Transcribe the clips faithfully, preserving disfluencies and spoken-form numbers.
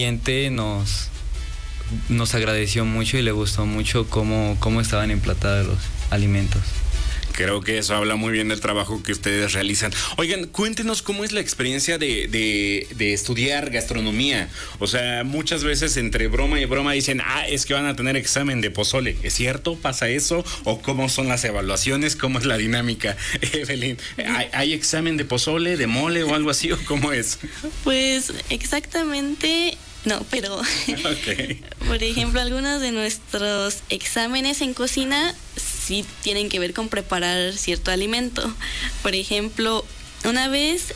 cliente nos, nos agradeció mucho y le gustó mucho cómo, cómo estaban emplatados los alimentos. Creo que eso habla muy bien del trabajo que ustedes realizan. Oigan, cuéntenos cómo es la experiencia de, de, de estudiar gastronomía. O sea, muchas veces entre broma y broma dicen, ah, es que van a tener examen de pozole. ¿Es cierto? ¿Pasa eso? ¿O cómo son las evaluaciones? ¿Cómo es la dinámica? Evelyn, ¿hay, ¿hay examen de pozole, de mole o algo así? ¿O cómo es? Pues exactamente... No, pero, okay. Por ejemplo, algunos de nuestros exámenes en cocina sí tienen que ver con preparar cierto alimento. Por ejemplo, una vez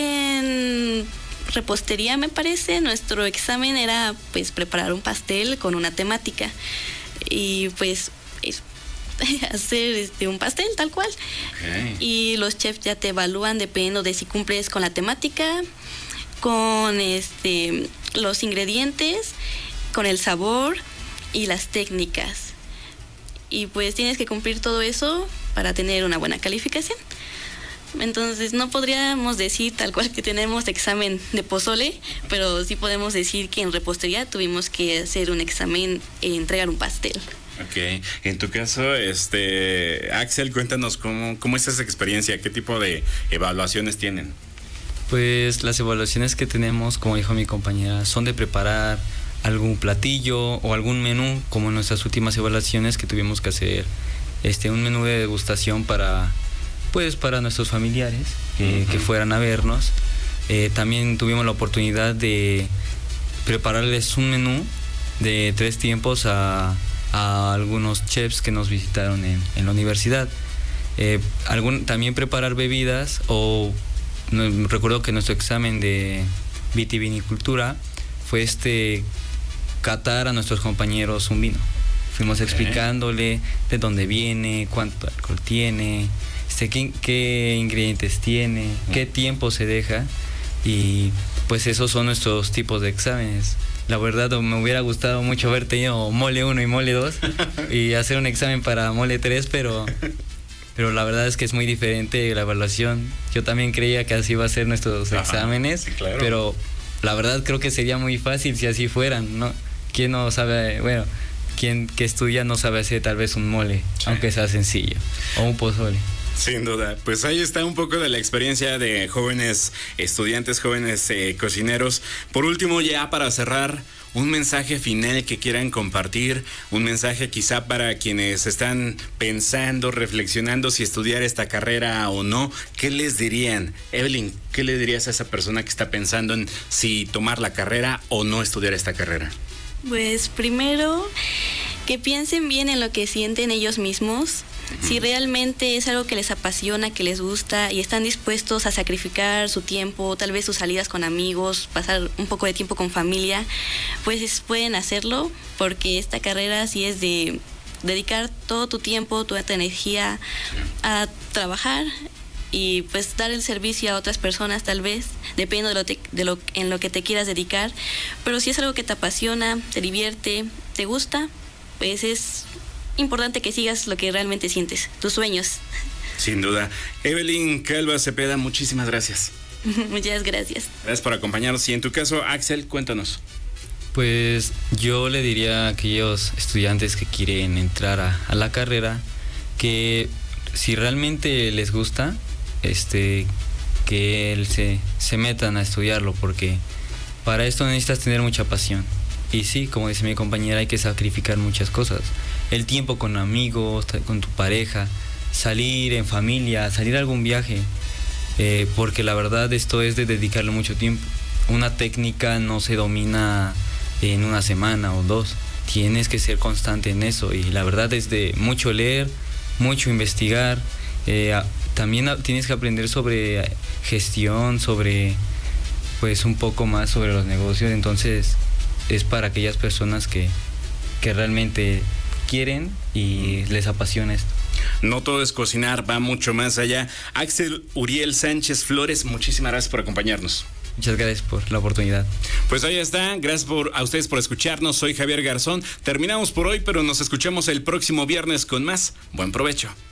en repostería, me parece, nuestro examen era pues preparar un pastel con una temática y pues es, hacer este, un pastel tal cual. Okay. Y los chefs ya te evalúan dependiendo de si cumples con la temática, con este los ingredientes, con el sabor y las técnicas. Y pues tienes que cumplir todo eso para tener una buena calificación. Entonces no podríamos decir tal cual que tenemos examen de pozole, pero sí podemos decir que en repostería tuvimos que hacer un examen e entregar un pastel. Ok, en tu caso, este Axel, cuéntanos cómo, cómo es esa experiencia, qué tipo de evaluaciones tienen. Pues las evaluaciones que tenemos, como dijo mi compañera, son de preparar algún platillo o algún menú, como en nuestras últimas evaluaciones que tuvimos que hacer este un menú de degustación para pues para nuestros familiares eh, uh-huh. que fueran a vernos. Eh, también tuvimos la oportunidad de prepararles un menú de tres tiempos a, a algunos chefs que nos visitaron en, en la universidad. Eh, algún, también preparar bebidas o no, recuerdo que nuestro examen de vitivinicultura fue este catar a nuestros compañeros un vino. Fuimos explicándole de dónde viene, cuánto alcohol tiene, este, qué, qué ingredientes tiene, qué tiempo se deja, y pues esos son nuestros tipos de exámenes. La verdad me hubiera gustado mucho haber tenido mole uno y mole dos y hacer un examen para mole tres, pero... Pero la verdad es que es muy diferente la evaluación. Yo también creía que así iba a ser nuestros Ajá, exámenes, sí, claro. Pero la verdad creo que sería muy fácil si así fueran, ¿no? ¿Quién no sabe, bueno, quien que estudia no sabe hacer tal vez un mole, sí. aunque sea sencillo, o un pozole? Sin duda, pues ahí está un poco de la experiencia de jóvenes estudiantes, jóvenes eh, cocineros. Por último, ya para cerrar, un mensaje final que quieran compartir, un mensaje quizá para quienes están pensando, reflexionando si estudiar esta carrera o no. ¿Qué les dirían? Evelyn, ¿qué le dirías a esa persona que está pensando en si tomar la carrera o no estudiar esta carrera? Pues primero, que piensen bien en lo que sienten ellos mismos. Si realmente es algo que les apasiona, que les gusta y están dispuestos a sacrificar su tiempo, tal vez sus salidas con amigos, pasar un poco de tiempo con familia, pues pueden hacerlo, porque esta carrera sí es de dedicar todo tu tiempo, toda tu energía a trabajar y pues dar el servicio a otras personas, tal vez, dependiendo de lo, te, de lo en lo que te quieras dedicar. Pero si es algo que te apasiona, te divierte, te gusta, pues es importante que sigas lo que realmente sientes, tus sueños. Sin duda. Evelyn Calva Cepeda, muchísimas gracias. Muchas gracias. Gracias por acompañarnos. Y en tu caso, Axel, cuéntanos. Pues yo le diría a aquellos estudiantes que quieren entrar a, a la carrera que si realmente les gusta, este, que él se, se metan a estudiarlo, porque para esto necesitas tener mucha pasión. Y sí, como dice mi compañera, hay que sacrificar muchas cosas. El tiempo con amigos, con tu pareja, salir en familia, salir a algún viaje, eh, porque la verdad esto es de dedicarle mucho tiempo. Una técnica no se domina en una semana o dos, tienes que ser constante en eso, y la verdad es de mucho leer, mucho investigar, eh, también tienes que aprender sobre gestión, sobre pues un poco más sobre los negocios. Entonces es para aquellas personas que, que realmente quieren y les apasiona esto. No todo es cocinar, va mucho más allá. Axel Uriel Sánchez Flores, muchísimas gracias por acompañarnos. Muchas gracias por la oportunidad. Pues ahí está, gracias por, a ustedes por escucharnos. Soy Javier Garzón. Terminamos por hoy, pero nos escuchamos el próximo viernes con más. Buen provecho.